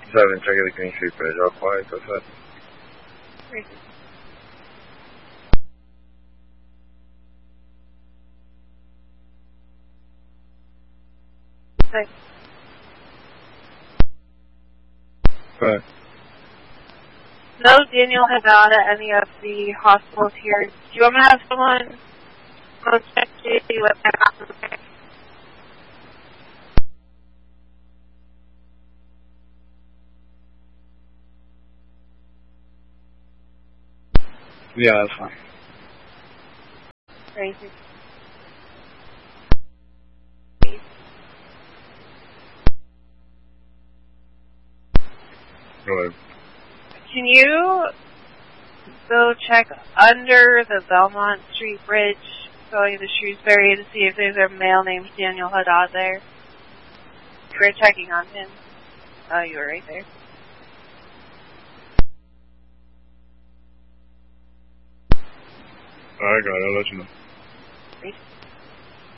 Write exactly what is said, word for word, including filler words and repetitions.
seven, check the King Street Bridge. All quiet, go ahead. Great. Thanks. Go ahead. No Daniel Haddad at any of the hospitals here. Do you want me to have someone go check to see what happened? Yeah, that's fine. Crazy. Go ahead. Can you go check under the Belmont Street Bridge going to Shrewsbury to see if there's a male named Daniel Haddad there? We're checking on him. Oh, you were right there. Alright, got it. I'll let you know. Great.